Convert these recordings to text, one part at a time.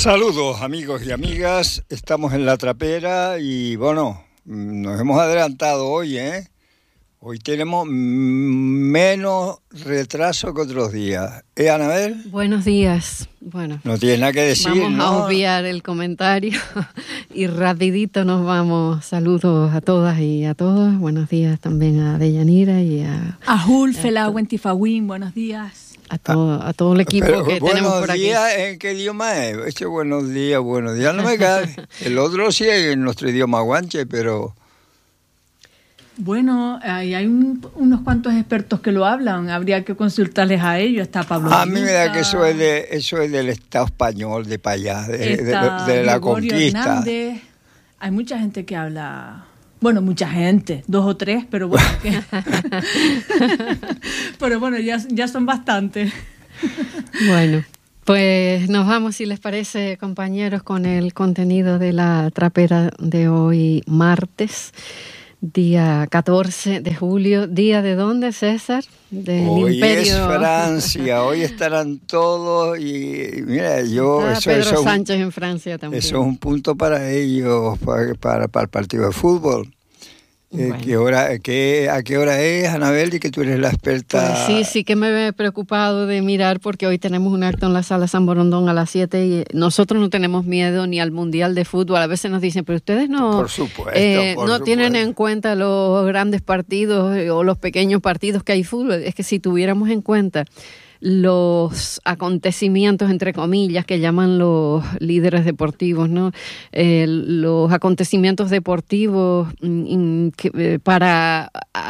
Saludos amigos y amigas, estamos en La Trapera y bueno, nos hemos adelantado hoy, ¿eh? Hoy tenemos menos retraso que otros días. Anabel? Buenos días. Bueno, no tienes nada que decir, vamos ¿no? a obviar el comentario y rapidito nos vamos. Saludos a todas y a todos. Buenos días también a Deyanira y a Julfela, Wentifawin, buenos días. A todo el equipo que tenemos por aquí. Buenos días, ¿en qué idioma es? Buenos días, no me cae. El otro sí es en nuestro idioma guanche, pero... Bueno, hay unos cuantos expertos que lo hablan, habría que consultarles a ellos, está Pablo A mí me da que eso es del Estado español, de para allá, de la conquista. Hernández. Hay mucha gente que habla... Bueno, mucha gente, 2 o 3, pero bueno. Pero bueno, ya son bastantes. Bueno, pues nos vamos, si les parece, compañeros, con el contenido de La Trapera de hoy, martes, día 14 de julio. ¿Día de dónde, César? Del hoy Imperio. Es Francia, hoy estarán todos y mira, Pedro Sánchez en Francia también. Eso es un punto para ellos, para el partido de fútbol. Bueno. ¿A qué hora es, Anabel? Y que tú eres la experta. Pues sí que me he preocupado de mirar porque hoy tenemos un acto en la Sala San Borondón a las 7 y nosotros no tenemos miedo ni al Mundial de Fútbol. A veces nos dicen, pero ustedes no, por supuesto. Tienen en cuenta los grandes partidos o los pequeños partidos que hay fútbol. Es que si tuviéramos en cuenta los acontecimientos, entre comillas, que llaman los líderes deportivos, ¿no? Los acontecimientos deportivos para,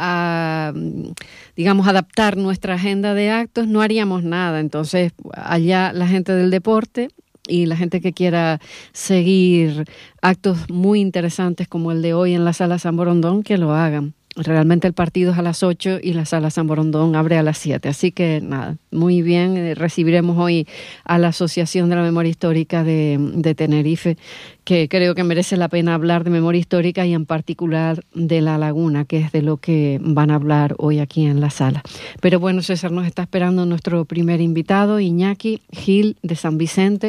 digamos, adaptar nuestra agenda de actos, no haríamos nada. Entonces, allá la gente del deporte y la gente que quiera seguir actos muy interesantes como el de hoy en la Sala San Borondón, que lo hagan. Realmente el partido es a las 8 y la Sala San Borondón abre a las 7. Así que nada, muy bien. Recibiremos hoy a la Asociación de la Memoria Histórica de Tenerife, que creo que merece la pena hablar de memoria histórica y en particular de La Laguna, que es de lo que van a hablar hoy aquí en la sala. Pero bueno, César, nos está esperando nuestro primer invitado, Iñaki Gil de San Vicente,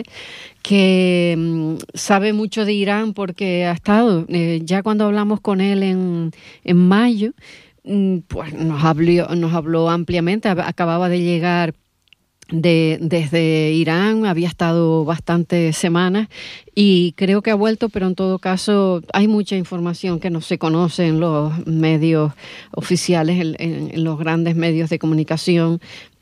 que sabe mucho de Irán porque ha estado, ya cuando hablamos con él en mayo, pues nos habló ampliamente. Acababa de llegar desde Irán, había estado bastantes semanas y creo que ha vuelto, pero en todo caso hay mucha información que no se conoce en los medios oficiales, en los grandes medios de comunicación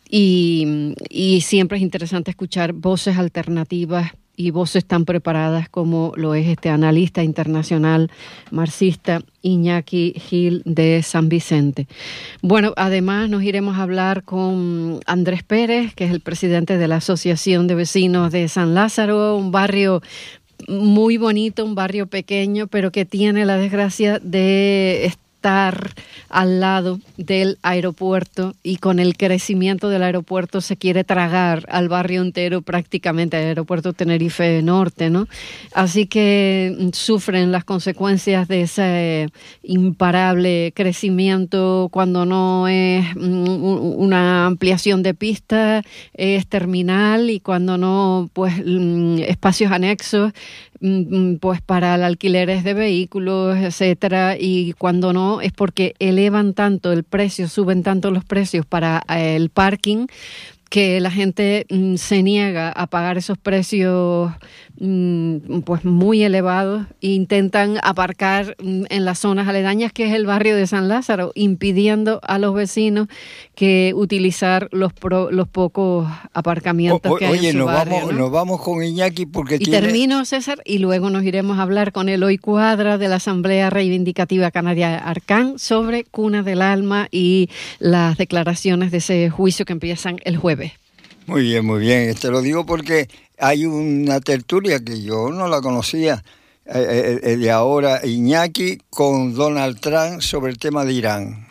y siempre es interesante escuchar voces alternativas y voces tan preparadas como lo es este analista internacional marxista Iñaki Gil de San Vicente. Bueno, además nos iremos a hablar con Andrés Pérez, que es el presidente de la Asociación de Vecinos de San Lázaro, un barrio muy bonito, un barrio pequeño, pero que tiene la desgracia de estar al lado del aeropuerto y con el crecimiento del aeropuerto se quiere tragar al barrio entero, prácticamente al aeropuerto Tenerife Norte, ¿no? Así que sufren las consecuencias de ese imparable crecimiento. Cuando no es una ampliación de pista, es terminal, y cuando no, pues espacios anexos, pues para el alquileres de vehículos, etcétera, y cuando no es porque elevan tanto el precio, suben tanto los precios para el parking, que la gente se niega a pagar esos precios pues muy elevados e intentan aparcar en las zonas aledañas, que es el barrio de San Lázaro, impidiendo a los vecinos que utilizar los pocos aparcamientos que hay en su barrio. Oye, nos vamos con Iñaki porque termino, César, y luego nos iremos a hablar con Eloy Cuadra de la Asamblea Reivindicativa Canaria Arcán sobre Cuna del Alma y las declaraciones de ese juicio que empiezan el jueves. Muy bien. Te lo digo porque hay una tertulia que yo no la conocía, de ahora, Iñaki con Donald Trump sobre el tema de Irán.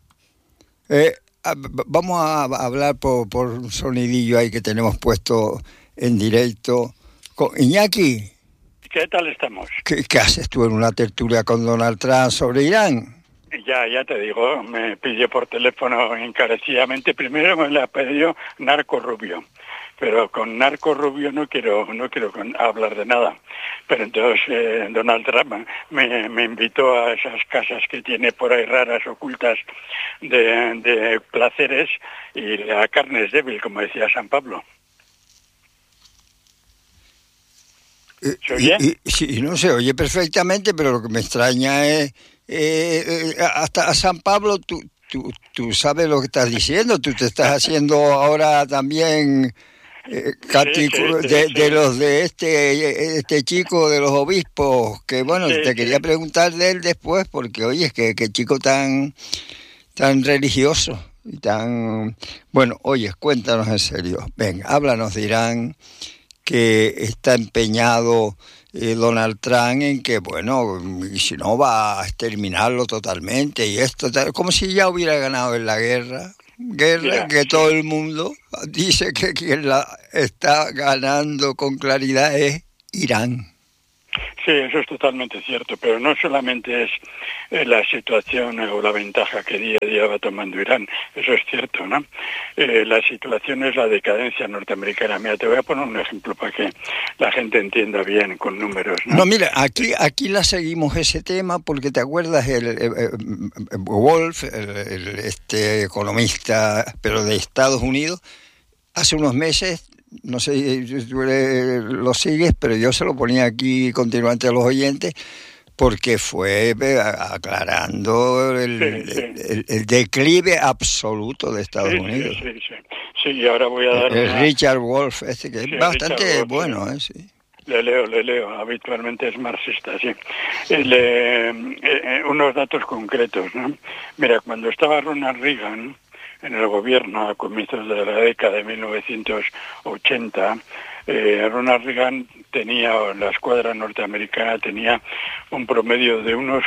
Vamos a hablar por un sonidillo ahí que tenemos puesto en directo. Iñaki, ¿qué tal estamos? ¿Qué haces tú en una tertulia con Donald Trump sobre Irán? Ya te digo, me pidió por teléfono encarecidamente. Primero me la pidió Narco Rubio, pero con Narco Rubio no quiero hablar de nada. Pero entonces Donald Trump me invitó a esas casas que tiene por ahí raras, ocultas, de placeres, y la carne es débil, como decía San Pablo. ¿Se oye? Sí, no se oye perfectamente, pero lo que me extraña es, hasta a San Pablo tú sabes lo que estás diciendo, tú te estás haciendo ahora también de los de este chico de los obispos, que bueno, te quería preguntar de él después, porque oye, que chico tan religioso y tan... Bueno, oye, cuéntanos en serio, ven, háblanos de Irán, que está empeñado Donald Trump en que, bueno, si no va a exterminarlo totalmente y esto, como si ya hubiera ganado en la guerra que todo el mundo dice que quien la está ganando con claridad es Irán. Sí, eso es totalmente cierto, pero no solamente es la situación o la ventaja que día a día va tomando Irán, eso es cierto, ¿no? La situación es la decadencia norteamericana. Mira, te voy a poner un ejemplo para que la gente entienda bien con números, ¿no? No, mira, aquí la seguimos ese tema porque te acuerdas Wolf, este economista, pero de Estados Unidos, hace unos meses, no sé si tú lo sigues, pero yo se lo ponía aquí continuamente a los oyentes, porque fue aclarando el declive absoluto de Estados Unidos. Sí, y ahora voy a dar Richard Wolf, que es bastante Wolf, bueno, sí. Le leo, habitualmente es marxista, sí. Unos datos concretos, ¿no? Mira, cuando estaba Ronald Reagan en el gobierno a comienzos de la década de 1980, Ronald Reagan la escuadra norteamericana tenía un promedio de unos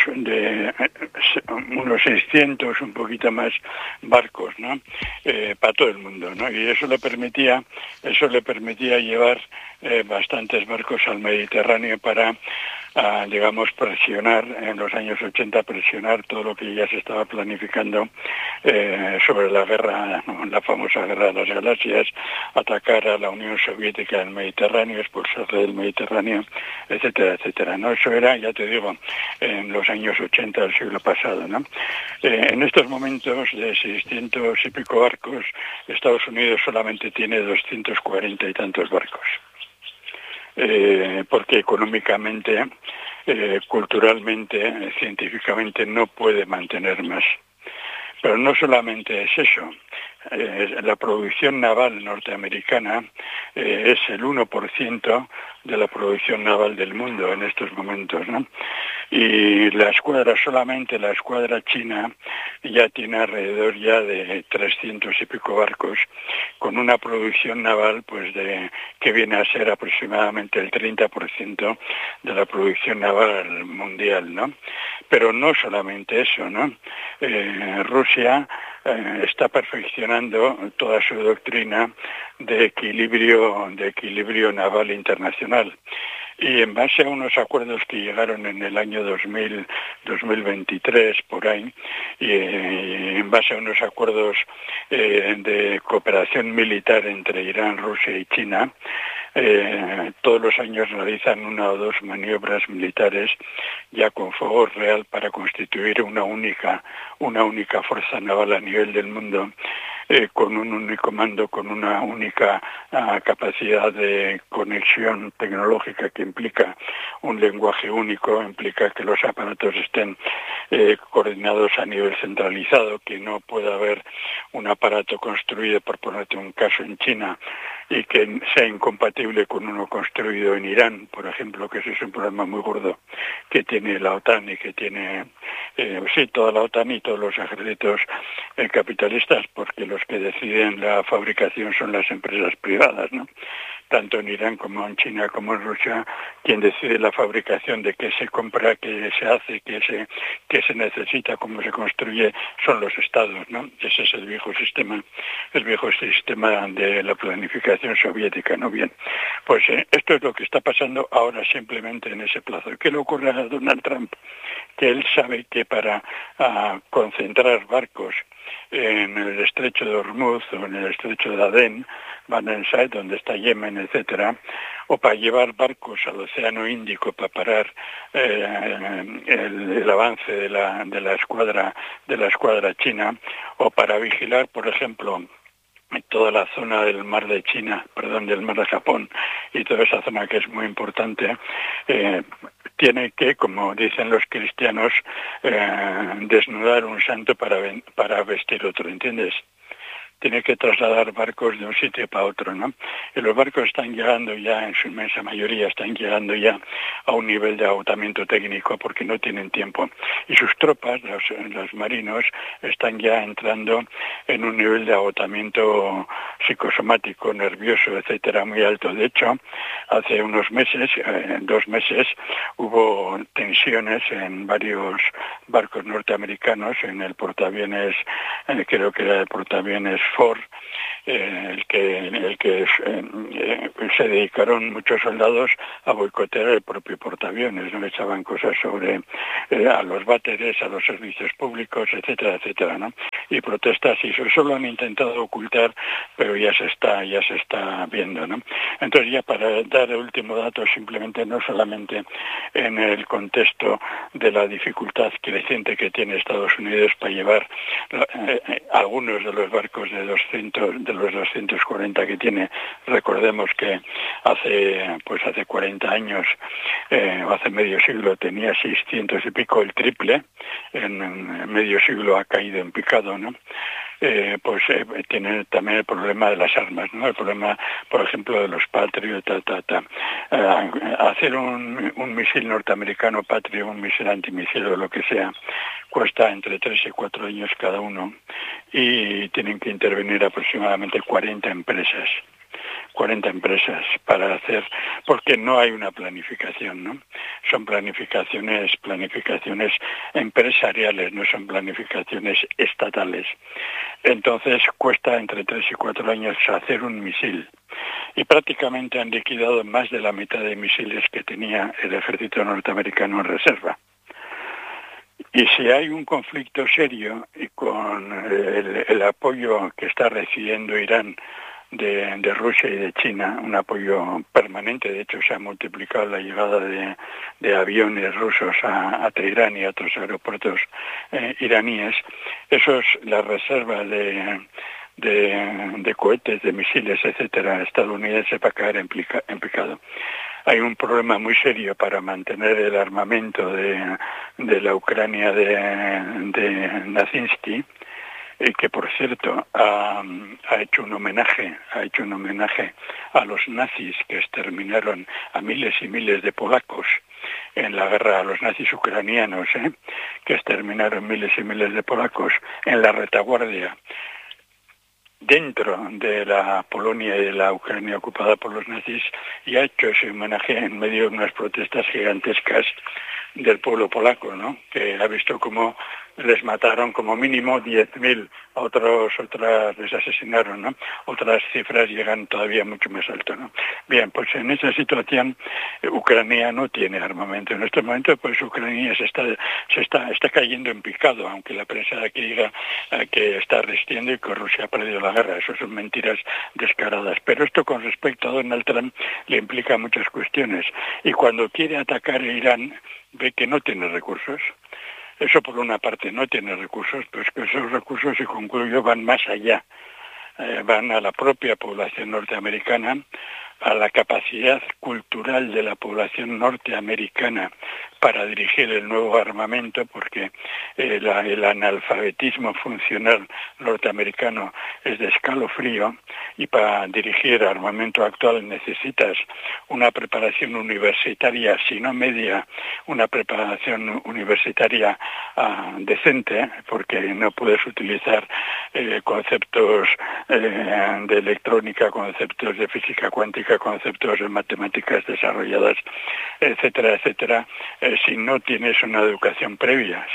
600, un poquito más, barcos, ¿no? Para todo el mundo, ¿no? Y eso le permitía llevar bastantes barcos al Mediterráneo para, digamos, presionar, en los años 80, presionar todo lo que ya se estaba planificando sobre la guerra, ¿no? La famosa guerra de las galaxias, atacar a la Unión Soviética en el Mediterráneo, expulsarla del Mediterráneo, etcétera, etcétera, ¿no? Eso era, ya te digo, en los años 80 del siglo pasado, ¿no? En estos momentos, de 600 y pico barcos, Estados Unidos solamente tiene 240 y tantos barcos. Porque económicamente, culturalmente, científicamente no puede mantener más. Pero no solamente es eso. La producción naval norteamericana es el 1% de la producción naval del mundo en estos momentos, ¿no? Y solamente la escuadra china ya tiene alrededor ya de 300 y pico barcos, con una producción naval que viene a ser aproximadamente el 30% de la producción naval mundial, ¿no? Pero no solamente eso, ¿no? Rusia está perfeccionando toda su doctrina de equilibrio naval internacional. Y en base a unos acuerdos que llegaron en el año 2023, por ahí, y en base a unos acuerdos de cooperación militar entre Irán, Rusia y China, todos los años realizan una o dos maniobras militares ya con fuego real para constituir una única fuerza naval a nivel del mundo, con un único mando, con una única capacidad de conexión tecnológica que implica un lenguaje único, implica que los aparatos estén coordinados a nivel centralizado, que no pueda haber un aparato construido, por ponerte un caso, en China y que sea incompatible con uno construido en Irán, por ejemplo, que ese es un problema muy gordo que tiene la OTAN y que tiene toda la OTAN y todos los ejércitos capitalistas, porque los que deciden la fabricación son las empresas privadas, ¿no? Tanto en Irán como en China como en Rusia, quien decide la fabricación de qué se compra, qué se hace, qué se necesita, cómo se construye, son los estados, ¿no? Ese es el viejo sistema de la planificación soviética, ¿no? Bien, pues esto es lo que está pasando ahora simplemente en ese plazo. ¿Qué le ocurre a Donald Trump? Que él sabe que para concentrar barcos en el estrecho de Hormuz o en el estrecho de Adén, Van Said, donde está Yemen, etcétera, o para llevar barcos al Océano Índico para parar el avance de la escuadra china, o para vigilar, por ejemplo, toda la zona del mar de China, del mar de Japón, y toda esa zona que es muy importante, tiene que, como dicen los cristianos, desnudar un santo para vestir otro, ¿entiendes? Tiene que trasladar barcos de un sitio para otro, ¿no? Y los barcos están llegando ya, en su inmensa mayoría, están llegando ya a un nivel de agotamiento técnico porque no tienen tiempo. Y sus tropas, los marinos, están ya entrando en un nivel de agotamiento psicosomático, nervioso, etcétera, muy alto. De hecho, hace unos meses, 2 meses, hubo tensiones en varios barcos norteamericanos, en el portaaviones, creo que era el portaaviones Ford, el que se dedicaron muchos soldados a boicotear el propio portaaviones, no le echaban cosas sobre a los váteres, a los servicios públicos, etcétera, etcétera, ¿no? Y protestas, y eso lo han intentado ocultar, pero ya se está viendo, ¿no? Entonces, ya para dar el último dato, simplemente, no solamente en el contexto de la dificultad creciente que tiene Estados Unidos para llevar algunos de los barcos de los 240 que tiene. Recordemos que hace 40 años, hace medio siglo, tenía 600 y pico, el triple. En medio siglo ha caído en picado, ¿no? Tiene también el problema de las armas, ¿no? El problema, por ejemplo, de los Patriot, hacer un misil norteamericano Patriot, un misil antimisil o lo que sea, cuesta entre 3 y 4 años cada uno, y tienen que intervenir aproximadamente 40 empresas para hacer, porque no hay una planificación, ¿no? Son planificaciones empresariales, no son planificaciones estatales. Entonces cuesta entre 3 y 4 años hacer un misil, y prácticamente han liquidado más de la mitad de misiles que tenía el ejército norteamericano en reserva. Y si hay un conflicto serio, y con el apoyo que está recibiendo Irán de Rusia y de China, un apoyo permanente, de hecho se ha multiplicado la llegada de aviones rusos a Teherán y a otros aeropuertos iraníes, las reservas de cohetes, de misiles, etcétera, estadounidenses, va a caer en picado. Hay un problema muy serio para mantener el armamento de la Ucrania de Nazinsky, que por cierto ha hecho un homenaje a los nazis que exterminaron a miles y miles de polacos en la guerra, a los nazis ucranianos, que exterminaron miles y miles de polacos en la retaguardia dentro de la Polonia y de la Ucrania ocupada por los nazis, y ha hecho ese homenaje en medio de unas protestas gigantescas del pueblo polaco, ¿no? Que ha visto cómo les mataron como mínimo 10.000, otras les asesinaron, ¿no? Otras cifras llegan todavía mucho más alto, ¿no? Bien, pues en esa situación Ucrania no tiene armamento. En este momento, pues Ucrania se está cayendo en picado, aunque la prensa de aquí diga que está resistiendo y que Rusia ha perdido la guerra. Eso son mentiras descaradas. Pero esto, con respecto a Donald Trump, le implica muchas cuestiones. Y cuando quiere atacar a Irán, ve que no tiene recursos. Eso por una parte, no tiene recursos, pero es que esos recursos, y concluyo, van más allá. Van a la propia población norteamericana, a la capacidad cultural de la población norteamericana para dirigir el nuevo armamento, porque el analfabetismo funcional norteamericano es de escalofrío, y para dirigir armamento actual necesitas una preparación universitaria, si no media, una preparación universitaria decente, porque no puedes utilizar conceptos de electrónica, conceptos de física cuántica, física, conceptos de matemáticas desarrolladas, etcétera, etcétera, si no tienes una educación previa,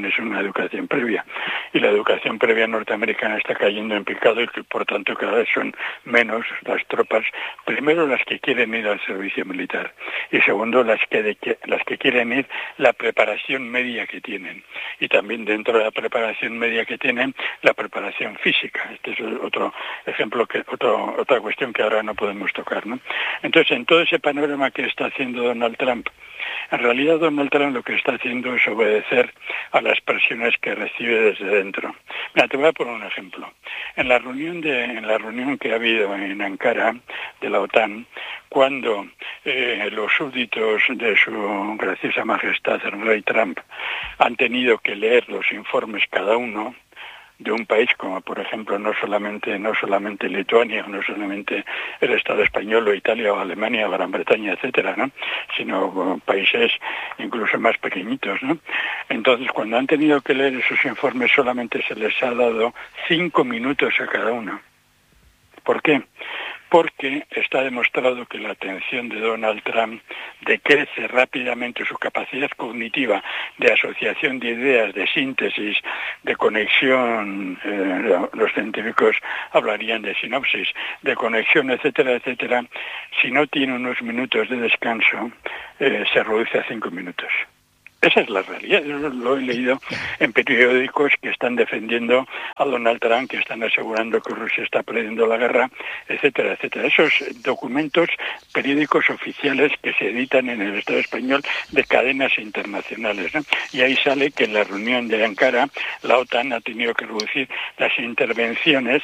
Y la educación previa norteamericana está cayendo en picado y que por tanto cada vez son menos las tropas, primero las que quieren ir al servicio militar y segundo las que quieren ir, la preparación media que tienen, y también dentro de la preparación media que tienen, la preparación física. Este es otro ejemplo, otra cuestión que ahora no podemos tocar, ¿no? Entonces, en todo ese panorama que está haciendo Donald Trump, en realidad Donald Trump lo que está haciendo es obedecer a las presiones que recibe desde dentro. Mira, te voy a poner un ejemplo. En la reunión que ha habido en Ankara de la OTAN, cuando los súbditos de su graciosa majestad el rey Trump han tenido que leer los informes cada uno de un país como por ejemplo no solamente Lituania, no solamente el Estado español o Italia o Alemania o Gran Bretaña, etcétera, ¿no? Sino países incluso más pequeñitos, ¿no? Entonces, cuando han tenido que leer esos informes solamente se les ha dado 5 minutos a cada uno. ¿Por qué? Porque está demostrado que la atención de Donald Trump decrece rápidamente, su capacidad cognitiva de asociación de ideas, de síntesis, de conexión, los científicos hablarían de sinopsis, de conexión, etcétera, etcétera, si no tiene unos minutos de descanso, se reduce a 5 minutos. Esa es la realidad. Yo lo he leído en periódicos que están defendiendo a Donald Trump, que están asegurando que Rusia está perdiendo la guerra, etcétera, etcétera. Esos documentos periódicos oficiales que se editan en el Estado español de cadenas internacionales, ¿no? Y ahí sale que en la reunión de Ankara la OTAN ha tenido que reducir las intervenciones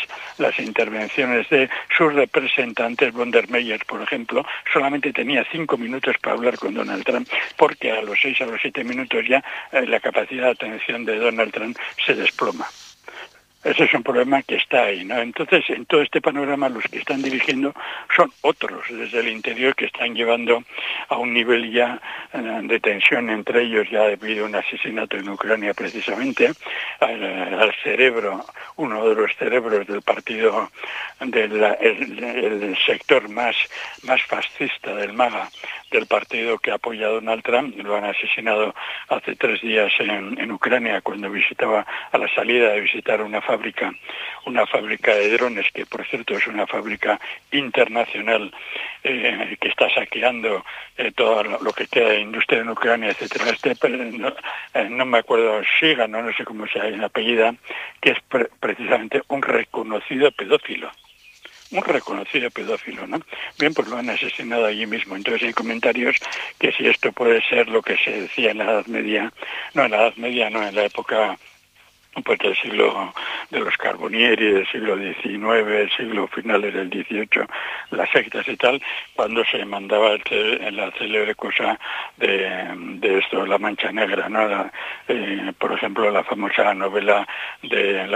de sus representantes. Von der Meyer, por ejemplo, solamente tenía 5 minutos para hablar con Donald Trump, porque a los 6 a los 7 minutos ya la capacidad de atención de Donald Trump se desploma. Ese es un problema que está ahí, ¿no? Entonces, en todo este panorama, los que están dirigiendo son otros desde el interior que están llevando a un nivel ya de tensión entre ellos. Ya ha habido un asesinato en Ucrania precisamente, al cerebro, uno de los cerebros del partido, el sector más fascista del MAGA, del partido que apoya a Donald Trump. Lo han asesinado hace 3 días en Ucrania, cuando visitaba, a la salida de visitar una fábrica de drones, que por cierto es una fábrica internacional que está saqueando todo lo que queda de industria en Ucrania, etcétera. No me acuerdo, Shiga, no sé cómo se apellida, que es precisamente un reconocido pedófilo, ¿no? Bien, pues lo han asesinado allí mismo. Entonces hay comentarios que si esto puede ser lo que se decía en la Edad Media, en la época pues del siglo de los Carbonieri, del siglo XIX, siglo finales del XVIII, las sectas y tal, cuando se mandaba la célebre cosa de esto, la Mancha Negra, ¿no? Por ejemplo, la famosa novela de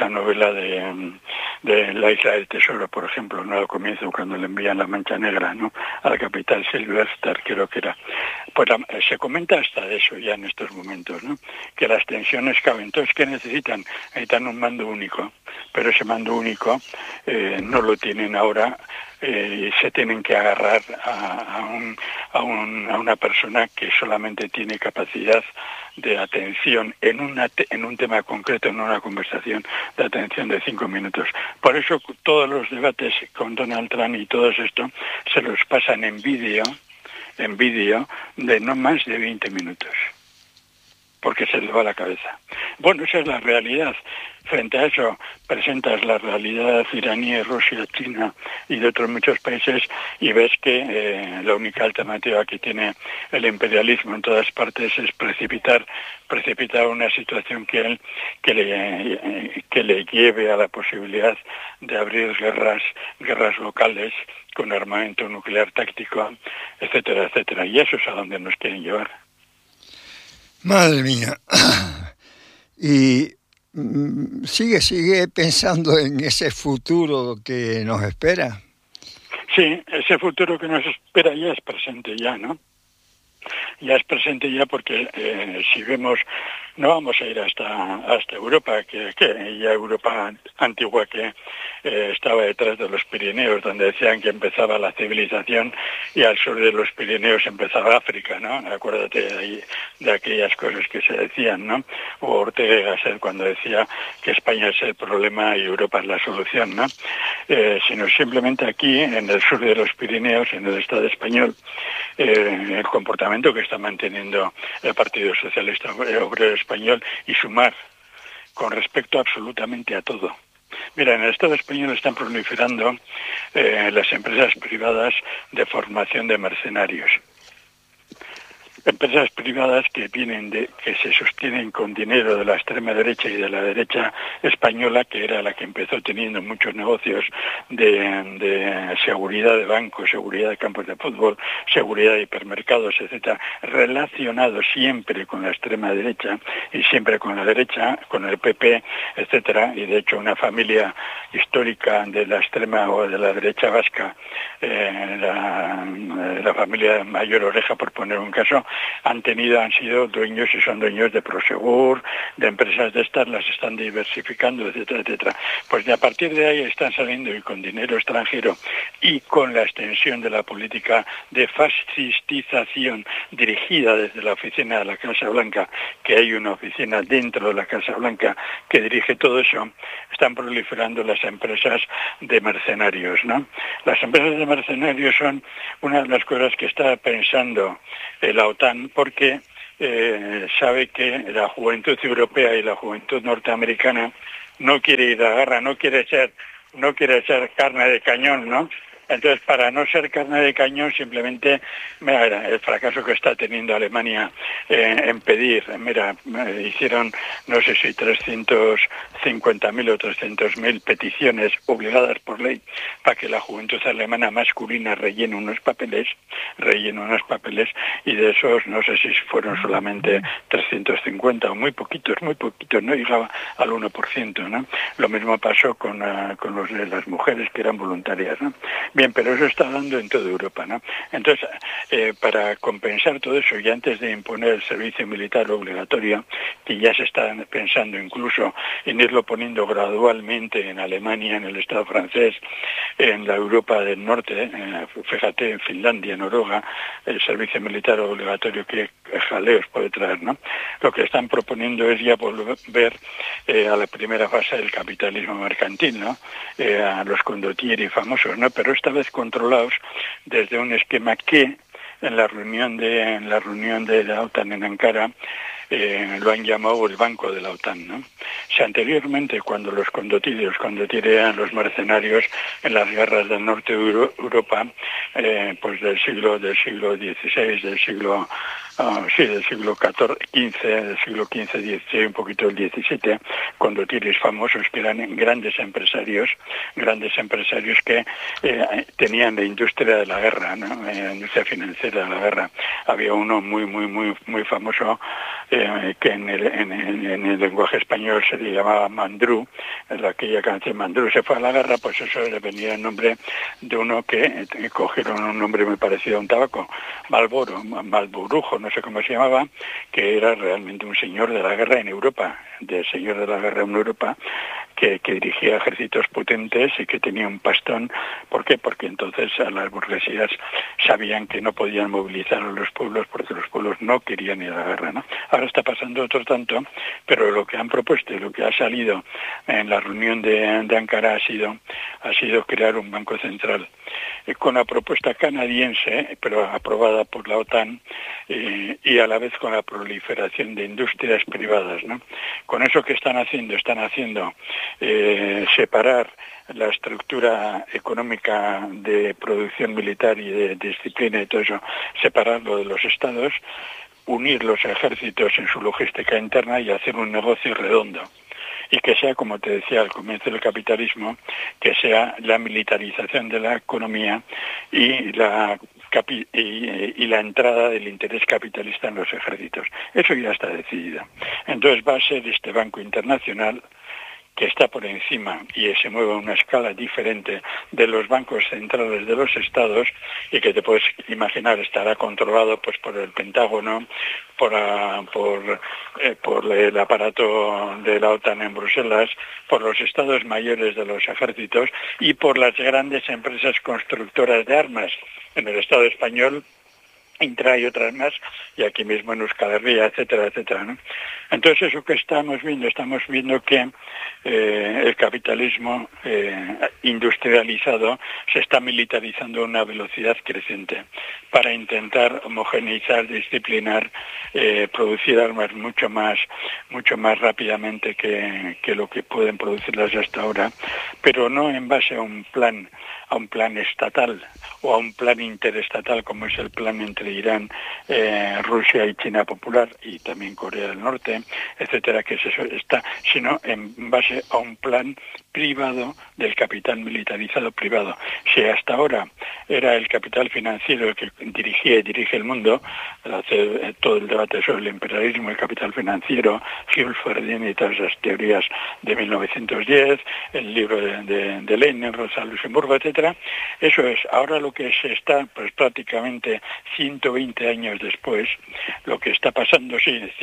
La Isla del Tesoro, por ejemplo, ¿no? Al comienzo, cuando le envían la Mancha Negra, ¿no? A la capital, Sylvester, creo que era. Pues se comenta hasta de eso ya en estos momentos, ¿no? Que las tensiones caben. Entonces, ¿qué necesitan un mando único, pero ese mando único no lo tienen ahora. Se tienen que agarrar a una persona que solamente tiene capacidad de atención en un tema concreto, en una conversación, de atención de 5 minutos. Por eso todos los debates con Donald Trump y todo esto se los pasan en vídeo de no más de 20 minutos, porque se le va la cabeza. Bueno, esa es la realidad. Frente a eso presentas la realidad iraní, Rusia, China y de otros muchos países, y ves que la única alternativa que tiene el imperialismo en todas partes es precipitar una situación que le lleve a la posibilidad de abrir guerras locales con armamento nuclear táctico, etcétera, etcétera. Y eso es a donde nos quieren llevar. Madre mía. Y sigue pensando en ese futuro que nos espera. Sí, ese futuro que nos espera ya es presente ya, ¿no? Ya es presente ya porque si vemos, no vamos a ir hasta Europa, que ya Europa antigua que estaba detrás de los Pirineos, donde decían que empezaba la civilización y al sur de los Pirineos empezaba África, ¿no? Acuérdate de aquellas cosas que se decían, ¿no? O Ortega y Gasset cuando decía que España es el problema y Europa es la solución, ¿no? Sino simplemente aquí, en el sur de los Pirineos, en el Estado español, el comportamiento que está manteniendo el Partido Socialista Obrero Español y Sumar con respecto absolutamente a todo. Mira, en el Estado español están proliferando las empresas privadas de formación de mercenarios. Empresas privadas que se sostienen con dinero de la extrema derecha y de la derecha española, que era la que empezó teniendo muchos negocios de seguridad de bancos, seguridad de campos de fútbol, seguridad de hipermercados, etcétera, relacionados siempre con la extrema derecha y siempre con la derecha, con el PP, etcétera, y de hecho una familia histórica de la extrema o de la derecha vasca, la familia Mayor Oreja, por poner un caso, han sido dueños y son dueños de Prosegur, de empresas de estas, las están diversificando, etcétera, etcétera. Pues a partir de ahí están saliendo y con dinero extranjero y con la extensión de la política de fascistización dirigida desde la oficina de la Casa Blanca, que hay una oficina dentro de la Casa Blanca que dirige todo eso, están proliferando las empresas de mercenarios, ¿no? Las empresas de mercenarios son una de las cosas que está pensando la OTAN, porque sabe que la juventud europea y la juventud norteamericana no quiere ir a la guerra, no quiere ser carne de cañón, ¿no? Entonces, para no ser carne de cañón, simplemente, mira, el fracaso que está teniendo Alemania en pedir, mira, hicieron, no sé si 350.000 o 300.000 peticiones obligadas por ley para que la juventud alemana masculina rellene unos papeles, y de esos, no sé si fueron solamente 350 o muy poquitos, no llegaba al 1%, ¿no? Lo mismo pasó con los de las mujeres que eran voluntarias, ¿no? Bien, pero eso está dando en toda Europa, ¿no? Entonces, para compensar todo eso y antes de imponer el servicio militar obligatorio, que ya se está pensando incluso en irlo poniendo gradualmente en Alemania, en el Estado francés, en la Europa del Norte, fíjate, en Finlandia, Noruega, el servicio militar obligatorio que jaleos puede traer, ¿no? Lo que están proponiendo es ya volver a la primera fase del capitalismo mercantil, ¿no? A los condottieri famosos, ¿no? Pero esta vez controlados desde un esquema que en la reunión de la OTAN en Ankara lo han llamado el Banco de la OTAN, ¿no? O sea, anteriormente, cuando los condottieri eran los mercenarios en las guerras del norte de Europa, pues del siglo XVI, del siglo XV, XVI, un poquito del XVII, condottieris famosos que eran grandes empresarios que tenían la industria de la guerra, ¿no? La industria financiera de la guerra. Había uno muy famoso que en el lenguaje español se le llamaba Mandrú, aquella canción Mandrú se fue a la guerra, pues eso le venía el nombre de uno que cogieron un nombre muy parecido a un tabaco, Malborujo, no sé cómo se llamaba, que era realmente un señor de la guerra en Europa, que dirigía ejércitos potentes y que tenía un pastón. ¿Por qué? Porque entonces las burguesías sabían que no podían movilizar a los pueblos porque los pueblos no querían ir a la guerra, ¿no? Ahora está pasando otro tanto, pero lo que han propuesto y lo que ha salido en la reunión de Ankara ha sido crear un banco central con la propuesta canadiense, pero aprobada por la OTAN, y a la vez con la proliferación de industrias privadas, ¿no? Con eso que están haciendo separar la estructura económica de producción militar y de disciplina y todo eso, separarlo de los estados, unir los ejércitos en su logística interna y hacer un negocio redondo. Y que sea, como te decía al comienzo del capitalismo, que sea la militarización de la economía y la entrada del interés capitalista en los ejércitos. Eso ya está decidido. Entonces va a ser este banco internacional que está por encima y se mueve a una escala diferente de los bancos centrales de los estados, y que te puedes imaginar estará controlado pues por el Pentágono, por el aparato de la OTAN en Bruselas, por los estados mayores de los ejércitos y por las grandes empresas constructoras de armas. En el Estado español, Intra y otras más, y aquí mismo en Euskal Herria, etcétera, etcétera, ¿no? Entonces, eso que estamos viendo que el capitalismo industrializado se está militarizando a una velocidad creciente para intentar homogeneizar, disciplinar, producir armas mucho más rápidamente que lo que pueden producirlas hasta ahora, pero no en base a un plan estatal o a un plan interestatal como es el plan entre Irán, Rusia y China Popular y también Corea del Norte, etcétera, que es eso está, sino en base a un plan privado del capital militarizado privado. Si hasta ahora era el capital financiero el que dirigía y dirige el mundo, hace todo el debate sobre el imperialismo, el capital financiero, Jules Ferdinand y todas esas teorías de 1910, el libro de Lenin, Rosa Luxemburgo, etcétera, eso es. Ahora lo que se está, pues prácticamente 120 años después, lo que está pasando,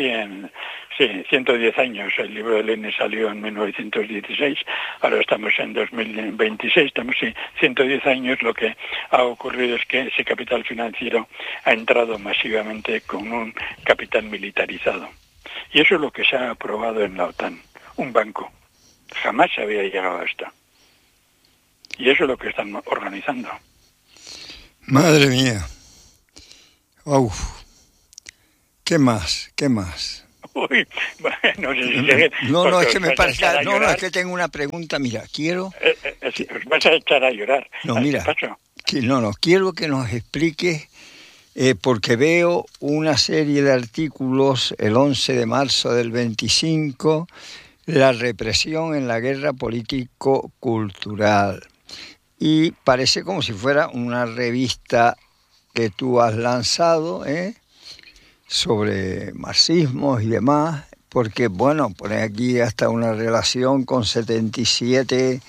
110 años, el libro de Lenin salió en 1916, ahora estamos en 2026, estamos 110 años, lo que ha ocurrido es que ese capital financiero ha entrado masivamente con un capital militarizado. Y eso es lo que se ha aprobado en la OTAN, un banco. Jamás se había llegado a esto. Y eso es lo que están organizando. Madre mía. Uf. ¿Qué más? Uy, bueno, no sé si no, es que me parece... No, es que tengo una pregunta. Mira, quiero... os vas a echar a llorar. No, mira, quiero que nos expliques, porque veo una serie de artículos, el 11 de marzo del 25, la represión en la guerra político-cultural. Y parece como si fuera una revista que tú has lanzado, sobre marxismo y demás, porque, bueno, pone aquí hasta una relación con 77,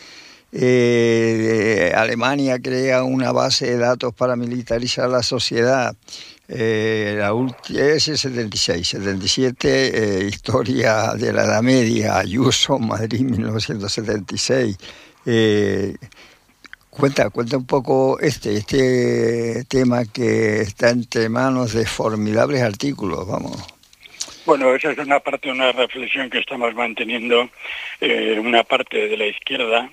Alemania crea una base de datos para militarizar la sociedad, la última es el 76, 77, historia de la Edad Media, Ayuso, Madrid, 1976, Cuenta un poco este tema que está entre manos de formidables artículos, vamos. Bueno, esa es una reflexión que estamos manteniendo, una parte de la izquierda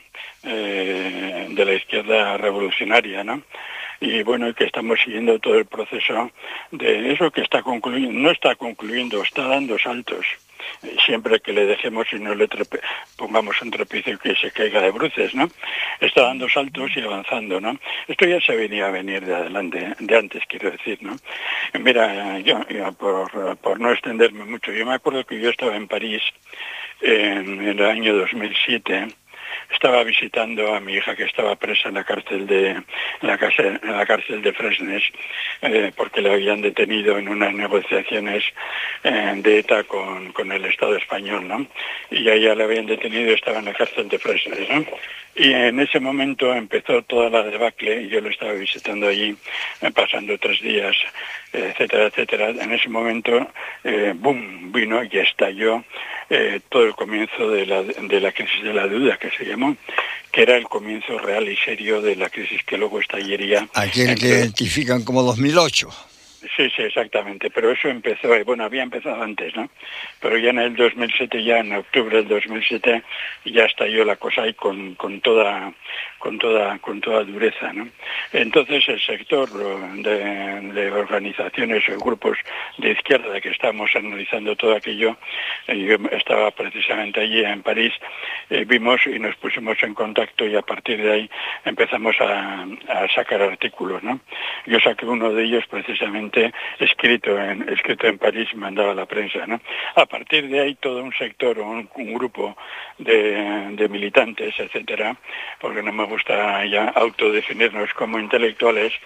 revolucionaria, ¿no? Y bueno, que estamos siguiendo todo el proceso de eso que está concluyendo, no está concluyendo, está dando saltos. Siempre que le dejemos y no le pongamos un trapicio que se caiga de bruces, ¿no? Está dando saltos y avanzando, ¿no? Esto ya se venía a venir de antes, quiero decir, ¿no? Mira, yo por no extenderme mucho, yo me acuerdo que yo estaba en París en el año 2007. Estaba visitando a mi hija que estaba presa en la cárcel de Fresnes, porque le habían detenido en unas negociaciones de ETA con el Estado español, ¿no? Y a ella le habían detenido y estaba en la cárcel de Fresnes, ¿no? Y en ese momento empezó toda la debacle y yo lo estaba visitando allí, pasando 3 días, etcétera, etcétera. En ese momento, boom, vino y estalló todo el comienzo de la crisis de la deuda, que se llamó, que era el comienzo real y serio de la crisis que luego estallaría. Aquel que identifican como 2008. Sí, exactamente, pero eso empezó, bueno, había empezado antes, ¿no? Pero ya en el 2007, ya en octubre del 2007, ya estalló la cosa ahí con toda dureza, ¿no? Entonces el sector de organizaciones o grupos de izquierda que estábamos analizando todo aquello, yo estaba precisamente allí en París, vimos y nos pusimos en contacto y a partir de ahí empezamos a sacar artículos, ¿no? Yo saqué uno de ellos precisamente escrito en París y mandado a la prensa, ¿no? A partir de ahí todo un sector o un grupo de militantes, etcétera, porque no me gusta ya autodefinirnos como intelectuales,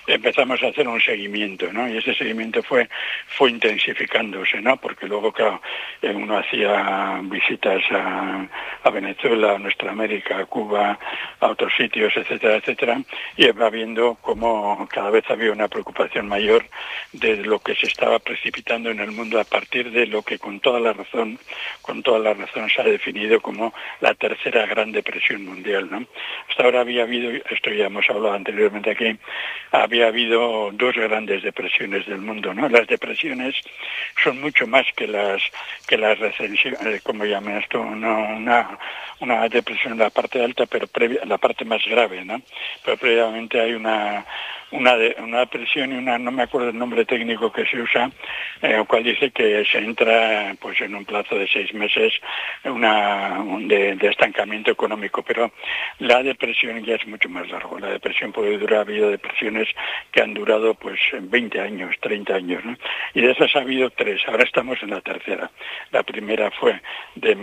empezamos a hacer un seguimiento, ¿no? Y ese seguimiento fue intensificándose, ¿no? Porque luego, claro, uno hacía visitas a Venezuela, a Nuestra América, a Cuba, a otros sitios, etcétera, etcétera, y va viendo cómo cada vez había una preocupación mayor de lo que se estaba precipitando en el mundo a partir de lo que con toda la razón se ha definido como la tercera gran depresión mundial, ¿no? Hasta ahora había habido, esto ya hemos hablado anteriormente aquí, había habido dos grandes depresiones del mundo, ¿no? Las depresiones son mucho más que las recensiones, como llaman esto, una depresión en la parte alta, pero la parte más grave, ¿no? Pero previamente hay una depresión y no me acuerdo el nombre técnico que se usa, el cual dice que se entra pues en un plazo de 6 meses de estancamiento económico, pero la depresión ya es mucho más largo. La depresión puede durar, ha habido depresiones que han durado pues 20 años, 30 años, ¿no? Y de esas ha habido 3, ahora estamos en la tercera. La primera fue de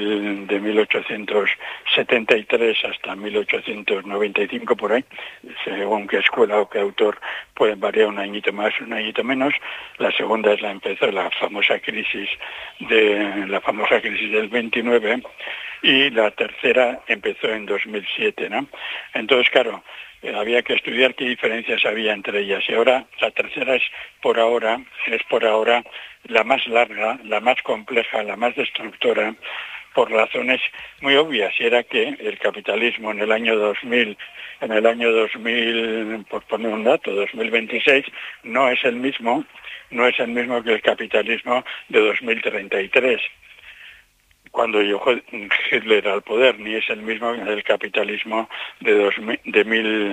1873 hasta 1895 por ahí, según qué escuela o qué autor pueden variar un añito más, un añito menos. La segunda empezó la famosa crisis del 29 y la tercera empezó en 2007, ¿no? Entonces, claro, había que estudiar qué diferencias había entre ellas y ahora la tercera es por ahora la más larga, la más compleja, la más destructora, por razones muy obvias, y era que el capitalismo en el año 2000, por poner un dato, 2026, no es el mismo que el capitalismo de 2033, cuando llegó Hitler al poder, ni es el mismo que el capitalismo de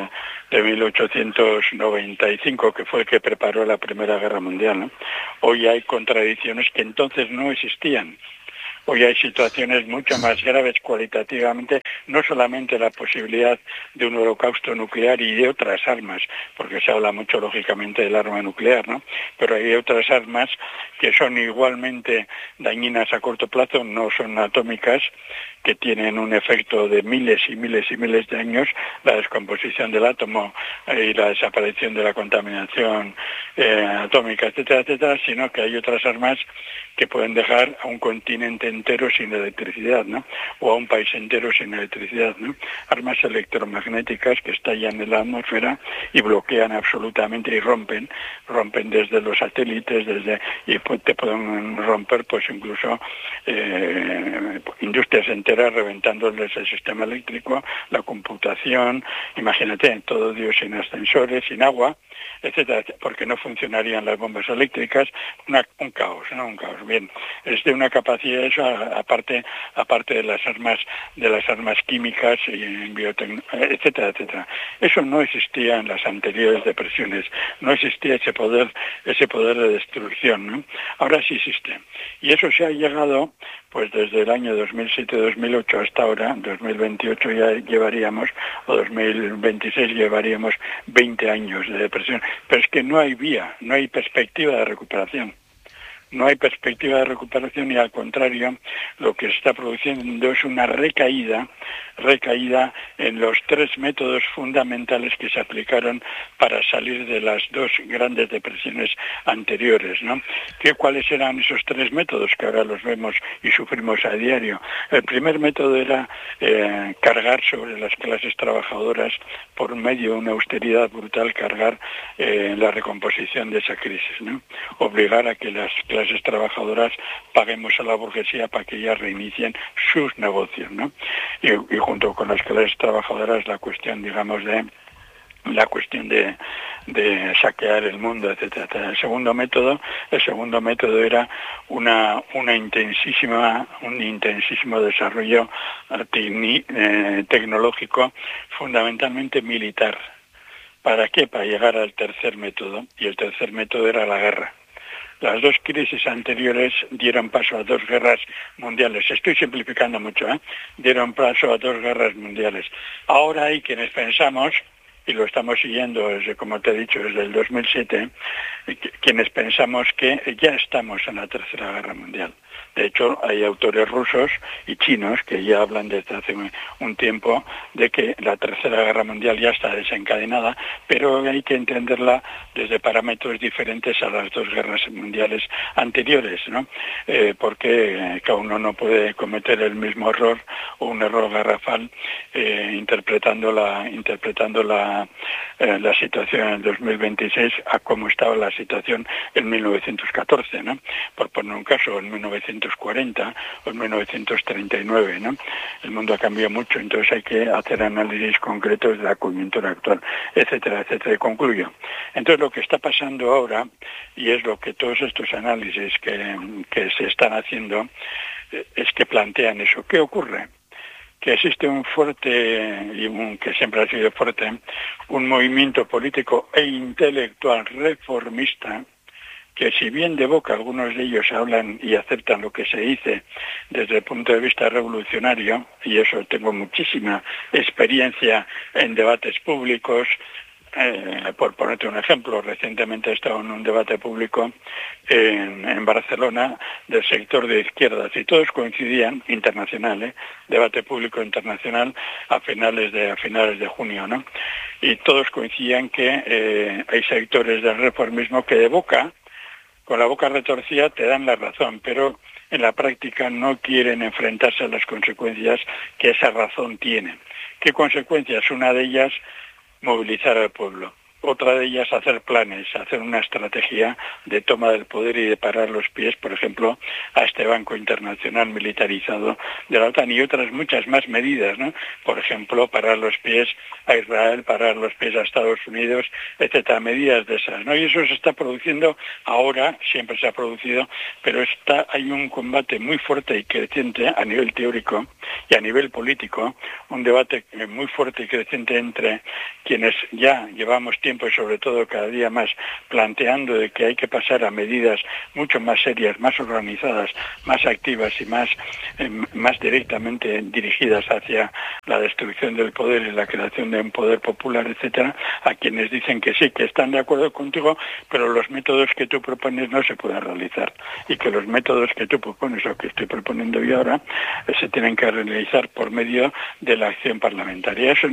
1895, que fue el que preparó la Primera Guerra Mundial, ¿no? Hoy hay contradicciones que entonces no existían. Hoy hay situaciones mucho más graves cualitativamente, no solamente la posibilidad de un holocausto nuclear y de otras armas, porque se habla mucho lógicamente del arma nuclear, ¿no? Pero hay otras armas que son igualmente dañinas a corto plazo, no son atómicas, que tienen un efecto de miles y miles y miles de años, la descomposición del átomo y la desaparición de la contaminación atómica, etcétera, etcétera, sino que hay otras armas que pueden dejar a un continente entero sin electricidad, ¿no? O a un país entero sin electricidad, ¿no? Armas electromagnéticas que estallan en la atmósfera y bloquean absolutamente y rompen desde los satélites, y te pueden romper pues incluso industrias enteras, reventándoles el sistema eléctrico, la computación, imagínate, todo Dios sin ascensores, sin agua, etcétera, porque no funcionarían las bombas eléctricas, un caos, ¿no? Un caos. Bien, es de una capacidad eso, aparte de las armas químicas y etcétera, etcétera. Eso no existía en las anteriores depresiones, no existía ese poder de destrucción, ¿no? Ahora sí existe. Y eso se ha llegado, pues desde el año 2007-2008 hasta ahora, 2028 ya llevaríamos, o 2026 llevaríamos 20 años de depresión. Pero es que no hay no hay perspectiva de recuperación. No hay perspectiva de recuperación y al contrario, lo que se está produciendo es una recaída en los 3 métodos fundamentales que se aplicaron para salir de las 2 grandes depresiones anteriores, ¿no? ¿Cuáles eran esos 3 métodos que ahora los vemos y sufrimos a diario? El primer método era cargar sobre las clases trabajadoras por medio de una austeridad brutal, cargar la recomposición de esa crisis, ¿no? Obligar a que las clases trabajadoras paguemos a la burguesía para que ellas reinicien sus negocios, ¿no? Y junto con las clases trabajadoras la cuestión, digamos, de saquear el mundo, etcétera. El segundo método era un intensísimo desarrollo tecnológico, fundamentalmente militar. ¿Para qué? Para llegar al tercer método, y el tercer método era la guerra. Las 2 crisis anteriores dieron paso a 2 guerras mundiales. Estoy simplificando mucho, dieron paso a 2 guerras mundiales. Ahora hay quienes pensamos, y lo estamos siguiendo desde, como te he dicho, desde el 2007, quienes pensamos que ya estamos en la Tercera Guerra Mundial. De hecho, hay autores rusos y chinos que ya hablan desde hace un tiempo de que la Tercera Guerra Mundial ya está desencadenada, pero hay que entenderla desde parámetros diferentes a las dos guerras mundiales anteriores, ¿no? Porque cada uno no puede cometer el mismo error o un error garrafal interpretando la situación en 2026 a cómo estaba la situación en 1914, ¿no? Por poner un caso, en 1940 o en 1939, ¿no? El mundo ha cambiado mucho, entonces hay que hacer análisis concretos de la coyuntura actual, etcétera, etcétera. Y concluyo. Entonces lo que está pasando ahora, y es lo que todos estos análisis que se están haciendo, es que plantean eso. ¿Qué ocurre? Que existe un fuerte, y que siempre ha sido fuerte, un movimiento político e intelectual reformista, que si bien de boca algunos de ellos hablan y aceptan lo que se dice desde el punto de vista revolucionario, y eso tengo muchísima experiencia en debates públicos. Por ponerte un ejemplo, recientemente he estado en un debate público en Barcelona del sector de izquierdas y todos coincidían, internacional, debate público internacional a finales de junio, ¿no? Y todos coincidían que hay sectores del reformismo que de boca, con la boca retorcida, te dan la razón, pero en la práctica no quieren enfrentarse a las consecuencias que esa razón tiene. ¿Qué consecuencias? Una de ellas, movilizar al pueblo. Otra de ellas, hacer planes, hacer una estrategia de toma del poder y de parar los pies, por ejemplo, a este Banco Internacional militarizado de la OTAN y otras muchas más medidas, ¿no? Por ejemplo, parar los pies a Israel, parar los pies a Estados Unidos, etcétera, medidas de esas, ¿no? Y eso se está produciendo ahora, siempre se ha producido, pero hay un combate muy fuerte y creciente a nivel teórico y a nivel político, un debate muy fuerte y creciente entre quienes ya llevamos tiempo y sobre todo cada día más planteando de que hay que pasar a medidas mucho más serias, más organizadas, más activas y más directamente dirigidas hacia la destrucción del poder y la creación de un poder popular, etcétera, a quienes dicen que sí, que están de acuerdo contigo, pero los métodos que tú propones no se pueden realizar y que los métodos que tú propones o que estoy proponiendo yo ahora se tienen que realizar por medio de la acción parlamentaria. Eso